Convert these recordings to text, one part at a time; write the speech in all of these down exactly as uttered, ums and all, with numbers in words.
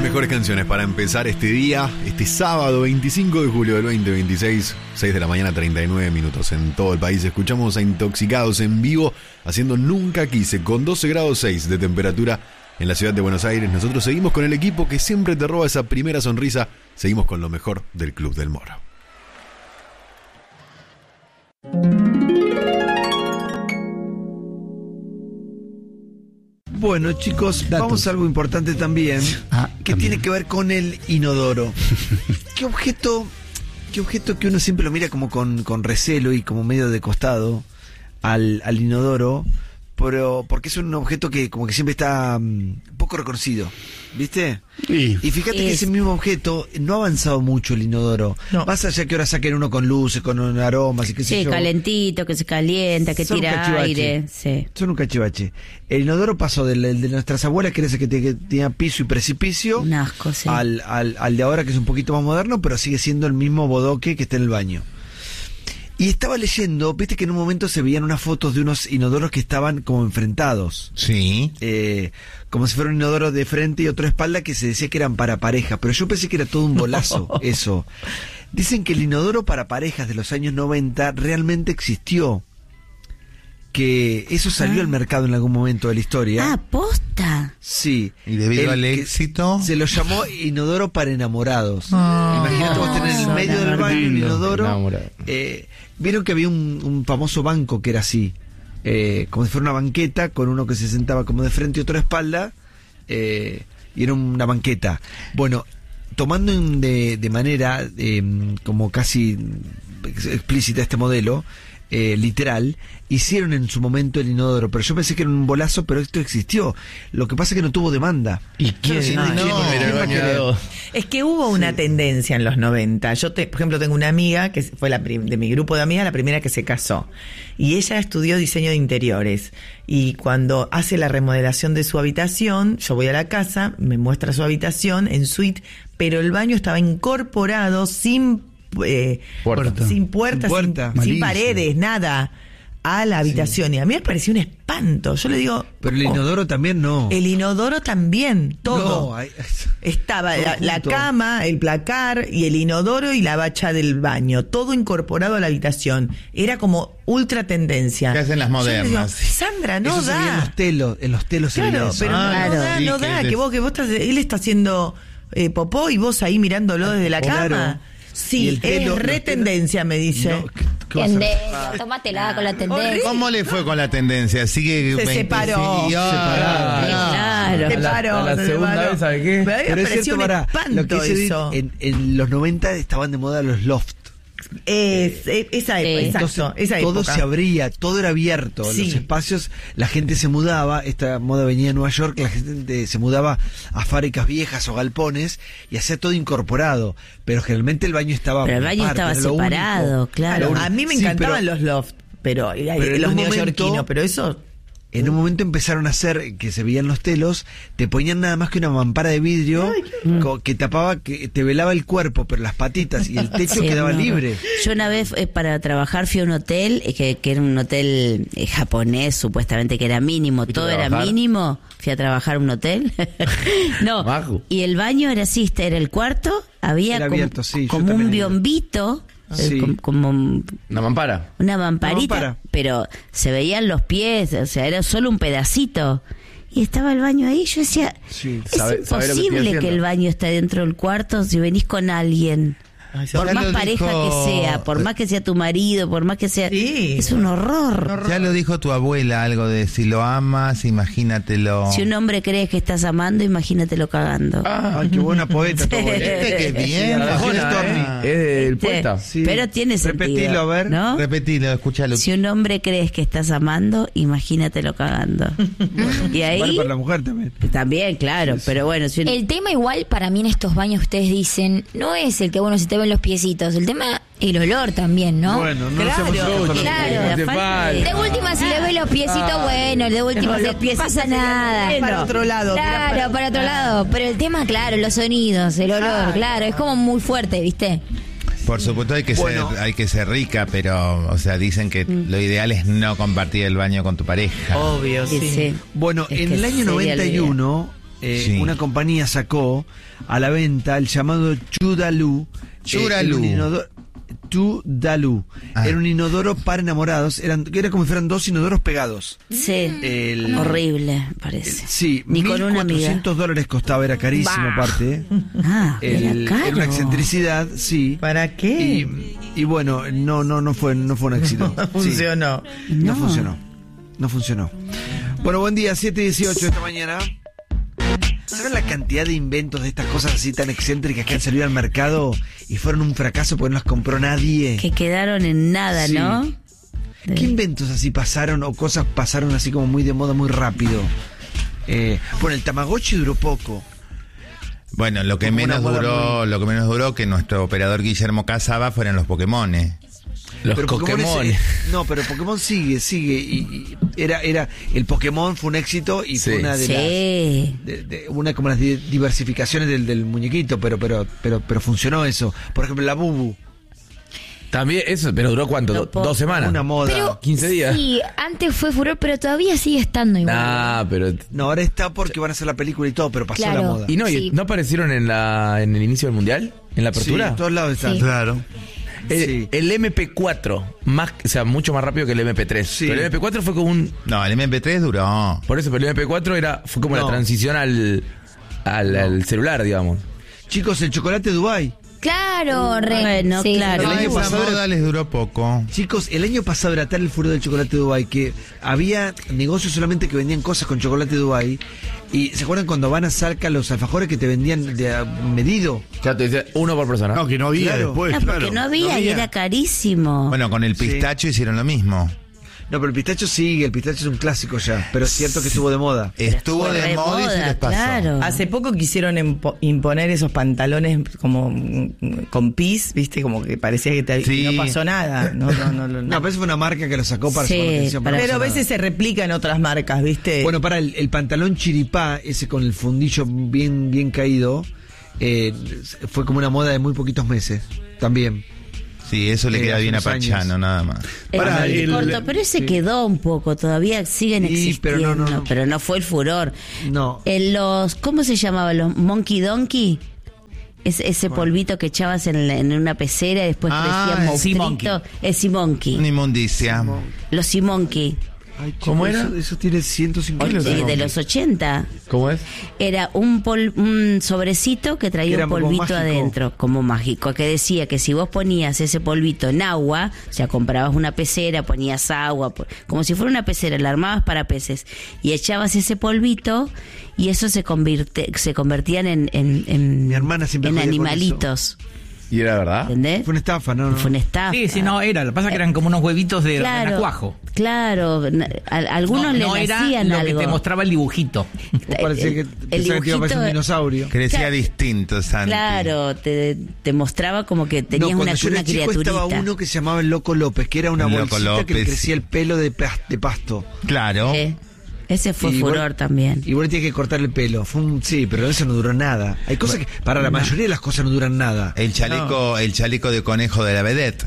mejores canciones para empezar este día, este sábado veinticinco de julio del veinte veintiséis, seis de la mañana, treinta y nueve minutos en todo el país. Escuchamos a Intoxicados en vivo haciendo Nunca Quise con doce grados seis de temperatura en la ciudad de Buenos Aires. Nosotros seguimos con el equipo que siempre te roba esa primera sonrisa. Seguimos con lo mejor del Club del Moro. Bueno, chicos, Datos. vamos a algo importante también, Ah, que también. tiene que ver con el inodoro. ¿Qué objeto, qué objeto que uno siempre lo mira como con, con recelo y como medio de costado al, al inodoro, pero porque es un objeto que como que siempre está um, poco reconocido, ¿viste? Sí. Y fíjate que Es- ese mismo objeto no ha avanzado mucho el inodoro. No. Más allá que ahora saquen uno con luces, con aromas y qué sé Sí, yo. calentito, que se calienta, que Son un tira cachivache. aire. Sí. Son un cachivache. El inodoro pasó del, del de nuestras abuelas, que era ese que, te- que tenía piso y precipicio, Un asco, sí. al, al, al de ahora, que es un poquito más moderno, pero sigue siendo el mismo bodoque que está en el baño. Y estaba leyendo, viste que en un momento se veían unas fotos de unos inodoros que estaban como enfrentados. Sí. Eh, como si fuera un inodoro de frente y otro de espalda, que se decía que eran para pareja, pero yo pensé que era todo un bolazo, eso. Dicen que el inodoro para parejas de los años noventa realmente existió. Que eso salió Ah. al mercado en algún momento de la historia. Ah, posta. Sí. Y debido El al que éxito. Se lo llamó inodoro para enamorados. Ah. Imagínate vos tener en el medio del baño un lindo. inodoro. Enamorado. Eh, Vieron que había un, un famoso banco que era así. Eh, como si fuera una banqueta, con uno que se sentaba como de frente y otro de espalda. Eh, y era una banqueta. Bueno, tomando en- de, de manera eh, como casi explícita este modelo, eh, literal, hicieron en su momento el inodoro, pero yo pensé que era un bolazo, pero esto existió. Lo que pasa es que no tuvo demanda. ¿Y quién? Sí, Ah, no, ¿quién no, era el ¿quién va a querer? bañador? Es que hubo una tendencia en los noventa. Yo, te, por ejemplo, tengo una amiga que fue la prim- de mi grupo de amigas, la primera que se casó. Y ella estudió diseño de interiores. Y cuando hace la remodelación de su habitación, yo voy a la casa, me muestra su habitación en suite, pero el baño estaba incorporado sin, eh, Puerta. sin puertas, Sin sin, puerta. sin Malísimo. paredes, nada, a la habitación. Y a mí me pareció un espanto. Yo le digo, Pero el ¿cómo? inodoro también no. El inodoro también, todo. No, hay- Estaba Todo la, la junto. cama, el placar y el inodoro y la bacha del baño, todo incorporado a la habitación. Era como ultra tendencia. ¿Qué hacen las Yo le digo, modernas? Sandra, no eso se veía en da. los telos, en los telos se veía Claro, eso. pero no- Ah, no, claro. da, Sí, no que da, les- que vos, que vos estás, él está haciendo eh, popó y vos ahí mirándolo desde la Claro. cama. Y Sí, el telo- es re los telos- tendencia, me dice. No, ¿qué- qué vas a hacer? Tendencia, tómatela con la tendencia. ¿Cómo le fue con la tendencia? Sigue Se separó. Sí, ah, Separaron. no. Claro. Se A la- paró, a la se segunda separó. vez, ¿sabe qué? Me había Pero es parecido cierto, un pará, espanto lo que dice eso. en, en los noventa estaban de moda los loft. Es, es- esa época, Sí. exacto, Entonces, esa todo época. se abría, todo era abierto, Sí. los espacios, la gente se mudaba, esta moda venía de Nueva York, la gente se mudaba a fábricas viejas o galpones y hacía todo incorporado, pero generalmente el baño estaba Pero el baño aparte, estaba era lo separado, único. claro. Lo A mí me Sí, encantaban pero los loft, pero, y- Pero en los un momento- neoyorquinos, pero eso En un momento empezaron a hacer, que se veían los telos, te ponían nada más que una mampara de vidrio co- que tapaba, que te velaba el cuerpo, pero las patitas y el techo Sí, quedaba no. libre. Yo una vez eh, para trabajar fui a un hotel eh, que, que era un hotel eh, japonés, supuestamente que era mínimo, ¿Fuiste todo a era trabajar? mínimo. Fui a trabajar a un hotel. No, Bajo. y el baño era así, este era el cuarto, había Era como, abierto, sí, yo como un también he ido. biombito, eh, Sí. com- como Una mampara. una mamparita, Una mampara. pero se veían los pies, o sea, era solo un pedacito. Y estaba el baño ahí, yo decía, Sí. es Sabe- sabe lo que estoy imposible que, haciendo. el baño esté dentro del cuarto si venís con alguien. Ay, Por ya más lo pareja dijo- que sea, por más que sea tu marido, por más que sea... Sí. Es un horror. Ya lo dijo tu abuela, algo de si lo amas, imagínatelo. Si un hombre cree que estás amando, imagínatelo cagando. Ay, qué buena poeta tu abuela. Este, qué bien. La Así es, Arjona, Stormy. ¿eh? Es del ¿Viste? poeta. Sí. Pero tiene sentido. Repetilo, a ver. ¿no? Repetilo, escúchalo. Si un hombre crees que estás amando, imagínatelo cagando. Y ahí... Vale para la mujer también. También, claro, pero bueno, si un- El tema igual para mí en estos baños ustedes dicen, no es el que bueno se te ven los piecitos, el tema el olor también, ¿no? Bueno, no Claro, hacemos eso con los- claro. No te La falta falta. De última si le ves los piecitos, bueno, de última Los no piecitos pasa serían nada. para otro lado, Claro, mira, para, otro lado. Pero el tema, claro, los sonidos, el olor, claro, es como muy fuerte, ¿viste? Por supuesto hay que Bueno. ser, hay que ser rica, pero, o sea, dicen que lo ideal es no compartir el baño con tu pareja. Obvio, Sí, sí. sí. Bueno, Es en que el año sería noventa y uno eh, Sí. una compañía sacó a la venta el llamado Chudalu. Churalu. Eh, era un inodoro- Chudalu. Ah. Era un inodoro para enamorados. Eran, era como si fueran dos inodoros pegados. Sí. El- Horrible, parece. Sí, Ni con una amiga. mil cuatrocientos dólares costaba, era carísimo Bah. aparte. ¿eh? Ah, El- era caro. era una excentricidad, sí. ¿Para qué? Y, y bueno, no, no, no fue, no fue un éxito. No Sí. funcionó. No. No. funcionó. No funcionó. Bueno, buen día, siete dieciocho esta mañana. ¿Saben la cantidad de inventos de estas cosas así tan excéntricas que han salido al mercado y fueron un fracaso porque no las compró nadie? Que quedaron en nada, Sí. ¿no? ¿Qué inventos así pasaron o cosas pasaron así como muy de moda, muy rápido? Eh, bueno, el Tamagotchi duró poco. Bueno, lo que Como una menos moda duró, muy- lo que menos duró que nuestro operador Guillermo Casaba fueron los Pokémones. Los Pero Pokémon Pokémon. es- eh, no, pero Pokémon sigue, sigue. Y, y era, era, el Pokémon fue un éxito y Sí. fue una de las. Sí. De, de- una como las di- diversificaciones del, del muñequito, pero, pero, pero, pero funcionó eso. Por ejemplo, la Bubu, También eso, pero duró cuánto, No Do- puedo- dos semanas. una moda. Pero quince días. Sí, antes fue furor, pero todavía sigue estando igual. Nah, pero No, ahora está porque van a hacer la película y todo, pero pasó Claro. la moda. y no, y Sí. no aparecieron en la en el inicio del mundial, en la Sí, apertura. en todos lados están. Sí. Claro. el, Sí. el M P cuatro, más, o sea, mucho más rápido que el M P tres. Sí. Pero el M P cuatro fue como un No, el M P tres duró. por eso, pero el M P cuatro era fue como No. la transición al al, al celular, digamos. Chicos, el chocolate Dubai. Claro, re. Bueno, sí. claro. El No, año esa pasado era- moda les duró poco. Chicos, el año pasado era tal el furor del chocolate Dubai que había negocios solamente que vendían cosas con chocolate Dubai. Y ¿se acuerdan cuando van a Salca los alfajores que te vendían de a medido? Ya te decía uno por persona. No, que no había Claro. después, Ah, claro. porque no había, y era carísimo. Bueno, con el Sí. pistacho hicieron lo mismo. No, pero el pistacho sigue, el pistacho es un clásico ya, pero es cierto que estuvo de moda. Estuvo Estuvo de re moda y se moda, les pasó. claro. Hace poco quisieron empo- imponer esos pantalones como mm, con pis, viste, como que parecía que te- Sí. no pasó nada. No, no, no, no. No, pero eso fue una marca que lo sacó para Sí, llamar la atención. para- no Pero a pasó veces se replica en otras marcas, viste. Bueno, para el, el pantalón chiripá, ese con el fundillo bien, bien caído, eh, fue como una moda de muy poquitos meses, también. Sí, eso le Eh, queda hace bien a unos años. Pachano, nada más. Es Pará, muy el- corto, pero ese quedó un poco, todavía siguen Sí, existiendo, pero pero no, no, no, no. fue el furor. No. En los, ¿cómo se llamaban? Los Monkey Donkey. Es, ese polvito que echabas en, la- en una pecera y después Ah, crecía el Sea monstruito. El Sea Monkey. Una inmundicia. Los Sea Monkey. Ay, chicos, ¿Cómo era? Eso, eso tiene ciento cincuenta De, de los ochenta. ¿Cómo es? Era un, pol- un sobrecito que traía Era un como polvito mágico. adentro, como mágico, que decía que si vos ponías ese polvito en agua, o sea, comprabas una pecera, ponías agua, po- como si fuera una pecera, la armabas para peces, y echabas ese polvito, y eso se, convierte, se convertían en, en, en, Mi hermana siempre en jodía con animalitos, ¿Y era verdad? ¿entendés? Fue una estafa, ¿no? no. Fue una estafa. Sí, sí, no, era. Lo que pasa es que eran como unos huevitos de Claro, renacuajo. claro, na- a- algunos no, le no era hacían lo algo. que te mostraba el dibujito. Vos parecía que el pensaba que te iba a dibujito- parecer un dinosaurio. Crecía Claro. distinto, Santi. Claro, te, te mostraba como que tenías no, cuando una, yo era una chico criaturita. estaba uno que se llamaba el Loco López, que era una El Loco bolsita que le López, crecía sí. el pelo de, pas- de pasto. Claro. Sí. Ese fue Y furor vos- también. Y vos le tienes que cortar el pelo. Fue un, sí, pero eso no duró nada. Hay cosas que, para la mayoría de las cosas no duran nada. El chaleco, el chaleco de conejo de la vedette.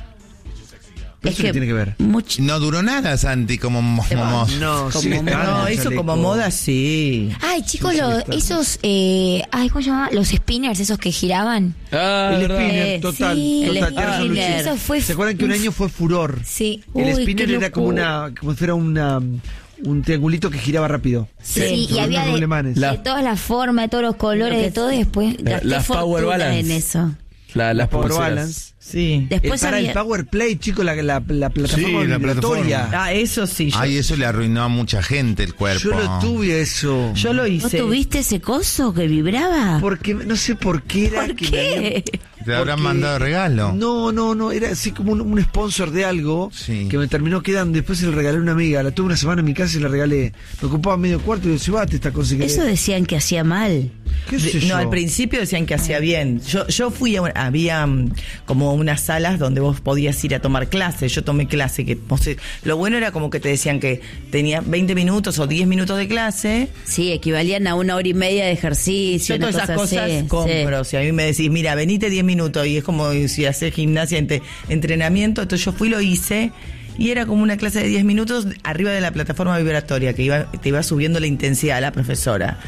Pero eso qué tiene que ver. much- No duró nada, Santi, como mo- Te va. momos. No, Como sí, moda. estaba no, el eso chaleco. como moda sí. Ay, chicos, Sí, sí, los- está. esos, eh, ay, ¿cómo se llama? Los spinners, esos que giraban. Ah, El ¿verdad? spinner, Eh, total. sí, total, el tenés razón, Luchi. spinner. Eso fue. ¿Se acuerdan que un año fue furor? Sí. El Uy, spinner qué era como loco. una, como si fuera una, un triangulito que giraba rápido. Sí, Eh, y sobre había unos de, alemanes. de La- todas las formas, de todos los colores, Lo que- de todo, y después. Gasté las Power fortuna Balance. en eso. La- las Power pulseras. Balance. Sí. Después el, para había... el Power Play, chicos, la, la, la plataforma Sí, la vibratoria. plataforma. Ah, eso sí. Yo, Ay, eso le arruinó a mucha gente el cuerpo. Yo lo tuve eso. yo lo ¿No hice. tuviste ese coso que vibraba? Porque no sé por qué era ¿Por que me qué? habían- Te habrán porque- mandado regalo. No, no, no, era así como un, un sponsor de algo Sí. que me terminó quedando. Después se lo regalé a una amiga. La tuve una semana en mi casa y la regalé. Me ocupaba medio cuarto y digo, llévate esta cosa. que- Eso decían que hacía mal. ¿Qué sé De- yo? no, al principio decían que hacía bien. Yo, yo fui a una- había mm, como unas salas donde vos podías ir a tomar clases. Yo tomé clase que no sé, lo bueno era como que te decían que tenía veinte minutos o diez minutos de clase. Sí, equivalían a una hora y media de ejercicio. Yo una todas esas cosa cosas así, compro. sí. Si a mí me decís, mira, venite diez minutos y es como si haces gimnasia, entre, entrenamiento. Entonces yo fui, lo hice. Y era como una clase de diez minutos arriba de la plataforma vibratoria que iba, te iba subiendo la intensidad la profesora.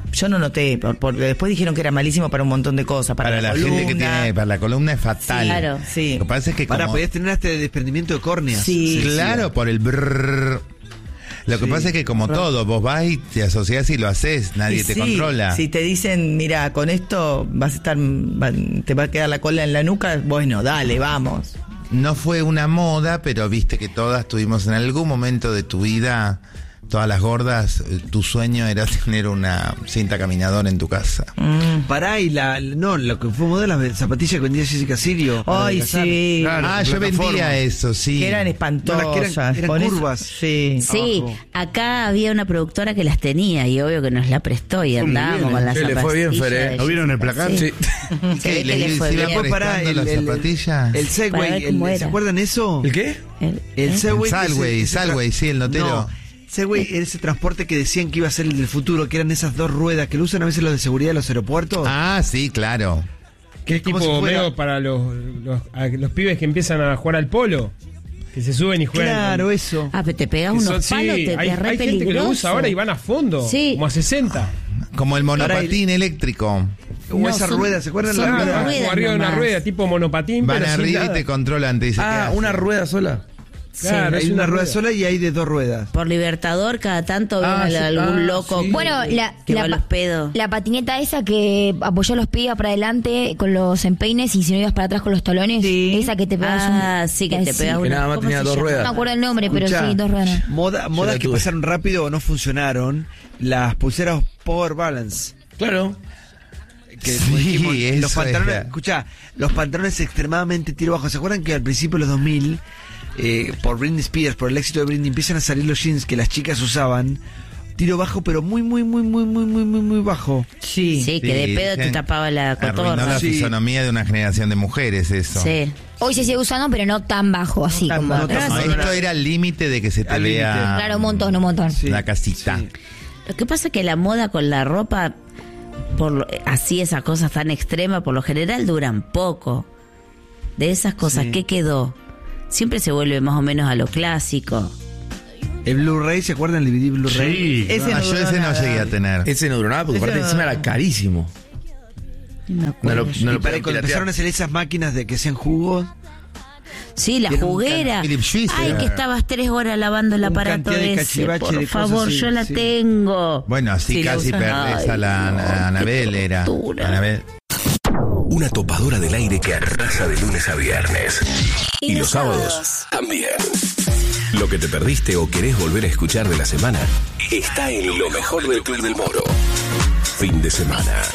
yo no noté, por- porque después dijeron que era malísimo para un montón de cosas. Para, Para la columna. gente que tiene, para la columna es fatal. Sí, claro. Sí. Lo que pasa es que Para, como- podías tener hasta desprendimiento de córneas. Sí. claro, por el brrr. Lo que Sí. pasa es que como todo, vos vas y te asociás y lo haces, nadie Y te sí, controla. Si te dicen, mira, con esto vas a estar, va- te va a quedar la cola en la nuca, bueno, dale, vamos. No fue una moda, pero viste que todas tuvimos en algún momento de tu vida, todas las gordas, eh, tu sueño era tener una cinta caminadora en tu casa. Pará, y la. No, lo que fue moda, las zapatillas que vendía Jessica Sirio. para Ay, adelgazar. sí. Claro. Ah, yo plataforma. vendía eso, sí. Que eran No, espantosas. las que eran- eran Con eso- curvas. sí. Sí, Abajo. acá había una productora que las tenía y obvio que nos la prestó y Muy andábamos bien, con ¿eh? las Sí, le fue bien, zapatillas Fer, ¿eh? de ¿No vieron el Jessica, placar? sí. Sí. Se ve que ¿Les le fue iban bien. Después, pará, prestando las zapatillas? El Para Segway, ver cómo el- era. ¿se acuerdan eso? ¿El qué? El- El ¿eh? Segway. El Salway, ese- ese tra- Salway, sí, el notero. No, Segway era ese transporte que decían que iba a ser el del futuro, que eran esas dos ruedas que lo usan a veces los de seguridad de los aeropuertos. Ah, sí, claro. Que es como tipo si fuera- medio para los, los, a- los pibes que empiezan a jugar al polo, que se suben y juegan. Claro, eso. Ah, pero te pegas Que unos son- sí, palos, te, te hay, es re hay gente que lo peligroso. usa ahora y van a fondo, Sí. como a sesenta. Como el monopatín eléctrico. O No, esas son- ruedas, ¿se acuerdan son las Claro, ruedas? ruedas como arriba de una nomás. rueda, tipo monopatín, Van pero sin arriba y nada. te controlan, te dicen ¿qué Ah, haces? una rueda sola. Claro, Hay es una, una rueda rueda. sola y hay de dos ruedas. Por Libertador cada tanto Ah, ven sí, algún ah, loco sí. Bueno, la, que la, va a los pa- pedos. la patineta esa que apoyó los pies para adelante con los empeines y si no ibas para atrás con los talones. Sí. Esa que te pegas Ah, un... sí, que te sí. pegas Que una... nada más ¿cómo tenía se dos llama? ruedas. No me acuerdo el nombre, pero Escuchá, sí, dos ruedas. Moda, modas la que tuve. pasaron rápido o no funcionaron. Las pulseras Power Balance. Claro. Que Sí, como dijimos, eso los pantalones, era. escuchá, los pantalones extremadamente tiro bajo. ¿Se acuerdan que al principio de los dos mil, eh, por Britney Spears, por el éxito de Britney, empiezan a salir los jeans que las chicas usaban? Tiro bajo, pero muy, muy, muy, muy, muy, muy, muy, muy bajo. Sí. Sí, que de pedo te dicen, tapaba la Arruinó cotorra. la Sí. fisonomía de una generación de mujeres, eso. Sí. Hoy se sigue usando, pero no tan bajo, así tan como... bajo. tan No, bajo. esto era el límite de que se te Al límite. vea Claro, un montón, un montón. Sí. la casita. Sí. Lo que pasa es que la moda con la ropa, por lo- así esas cosas tan extremas, por lo general duran poco. De esas cosas, Sí. ¿qué quedó? Siempre se vuelve más o menos a lo clásico. El Blu-ray, ¿se acuerdan el D V D Blu-ray? Sí. Ese Ah, no yo duró ese no nada. llegué a tener. Ese no duró nada porque Ese aparte no- encima era carísimo. No me No acuerdo lo, yo. no Y lo para podían cuando piratear. empezaron a hacer esas máquinas de que hacían jugos, Sí, la Era un juguera. can- Philip Schwitzer. Ay, que estabas tres horas lavando el Un aparato cantidad de ese. cachivache Por de cosas favor, así, yo la sí. tengo. Bueno, así Sí, la casi usan. perdés a Ay, la no, a qué Anabel, era. tortura. Anabel. Una topadora del aire que arrasa de lunes a viernes. Y Y los los sábados también. Lo que te perdiste o querés volver a escuchar de la semana está en lo mejor del Club del Moro. Fin de semana.